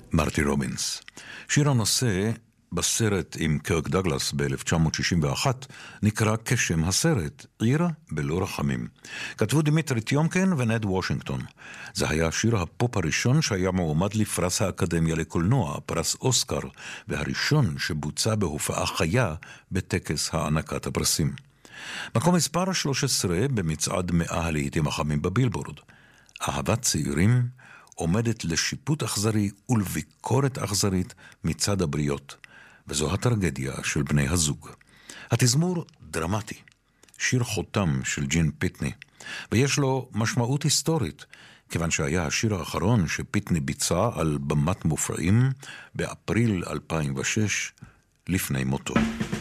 מרטי רובינס. שיר הנושא בסרט עם קרק דגלס ב-1961 נקרא כשם הסרט, עיר בלא רחמים. כתבו דמיטרי טיומקן ונד וושינגטון. זה היה שיר הפופ הראשון שהיה מועמד לפרס האקדמיה לקולנוע, פרס אוסקר, והראשון שבוצע בהופעה חיה בטקס הענקת הפרסים. מקום מספר 13 במצעד 100 הלהיטים החמים בבילבורד. אהבת צעירים עומדת לשיפוט אכזרי ולביקורת אכזרית מצד הבריות, וזו הטרגדיה של בני הזוג. התזמור דרמטי, שיר חותם של ג'ין פיטני, ויש לו משמעות היסטורית, כיוון שהיה השיר האחרון שפיטני ביצע על במת מופעים באפריל 2006 לפני מותו.